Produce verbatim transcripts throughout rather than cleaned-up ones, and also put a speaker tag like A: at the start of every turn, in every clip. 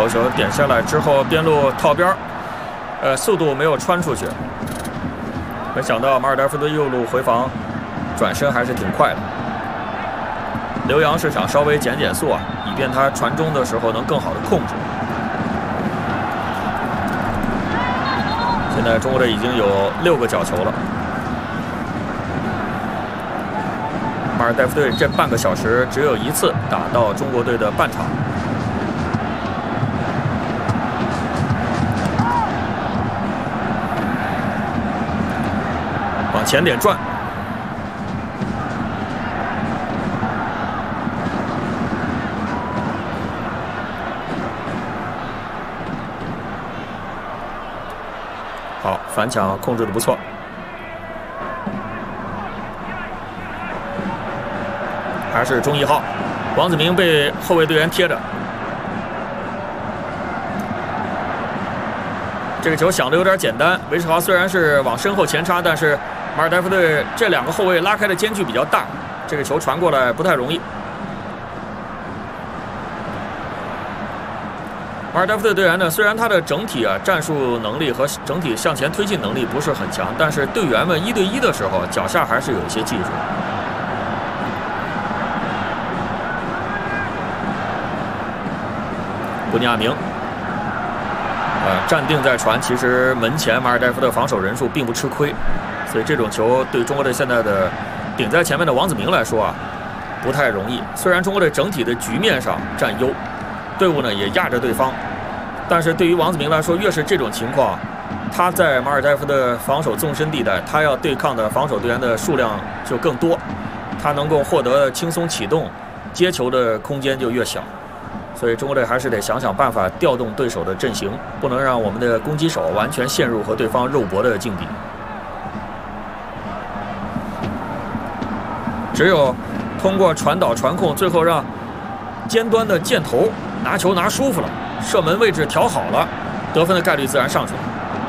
A: 头球点下来之后，边路套边，呃，速度没有穿出去。没想到马尔代夫的右路回防转身还是挺快的。刘洋是想稍微减减速啊，以便他传中的时候能更好的控制。现在中国队已经有六个角球了。马尔代夫队这半个小时只有一次打到中国队的半场。往前点转。好，反抢控制的不错。还是中一号，王子铭被后卫队员贴着。这个球想的有点简单，韦世豪虽然是往身后前插，但是马尔代夫队这两个后卫拉开的间距比较大，这个球传过来不太容易。马尔代夫队队员呢，虽然他的整体啊战术能力和整体向前推进能力不是很强，但是队员们一对一的时候，脚下还是有一些技术。布尼亚明，呃，站定在传，其实门前马尔代夫的防守人数并不吃亏，所以这种球对中国队现在的顶在前面的王子铭来说啊，不太容易。虽然中国队整体的局面上占优，队伍呢也压着对方，但是对于王子铭来说，越是这种情况，他在马尔代夫的防守纵深地带，他要对抗的防守队员的数量就更多，他能够获得轻松启动、接球的空间就越小。所以中国队还是得想想办法调动对手的阵型，不能让我们的攻击手完全陷入和对方肉搏的境地。只有通过传导传控，最后让尖端的箭头拿球拿舒服了，射门位置调好了，得分的概率自然上去了。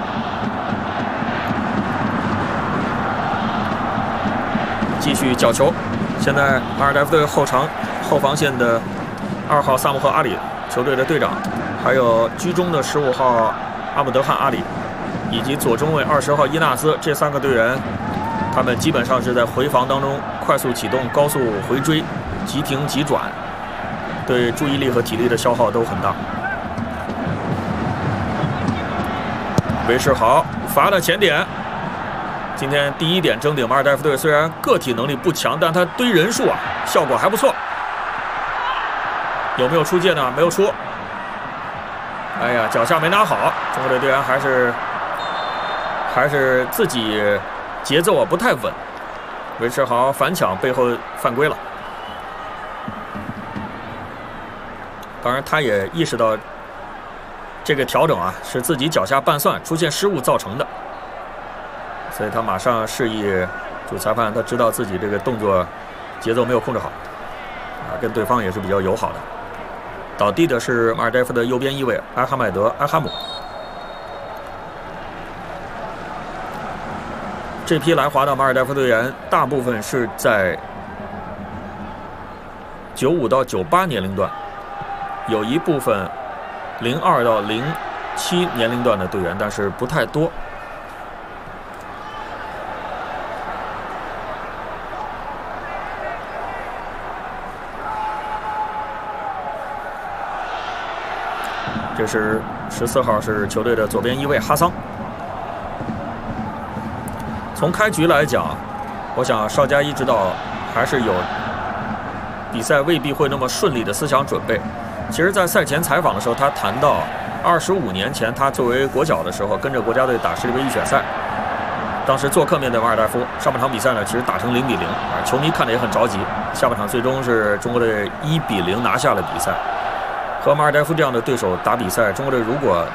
A: 继续角球，现在马尔代夫队后场后防线的二号萨姆赫阿里，球队的队长，还有居中的十五号阿姆德汗阿里，以及左中卫二十号伊纳斯，这三个队员，他们基本上是在回防当中快速启动、高速回追、急停急转，对注意力和体力的消耗都很大。韦世豪罚了前点，今天第一点争顶马尔代夫队，虽然个体能力不强，但他堆人数啊，效果还不错。有没有出界呢？没有出。哎呀，脚下没拿好，中国队队员还是还是自己节奏啊不太稳。韦世豪反抢背后犯规了。当然，他也意识到这个调整啊是自己脚下拌蒜出现失误造成的，所以他马上示意主裁判，他知道自己这个动作节奏没有控制好，啊，跟对方也是比较友好的。倒地的是马尔代夫的右边翼卫阿哈迈德·阿哈姆。这批来华的马尔代夫队员大部分是在九五到九八年龄段，有一部分零二到零七年龄段的队员，但是不太多。这是十四号，是球队的左边翼卫哈桑。从开局来讲，我想邵佳一指导还是有比赛未必会那么顺利的思想准备。其实，在赛前采访的时候，他谈到二十五年前他作为国脚的时候，跟着国家队打世界杯预选赛，当时做客面对马尔代夫，上半场比赛呢，其实打成零比零啊，球迷看得也很着急。下半场最终是中国队一比零拿下了比赛。和马尔代夫这样的对手打比赛，中国队如果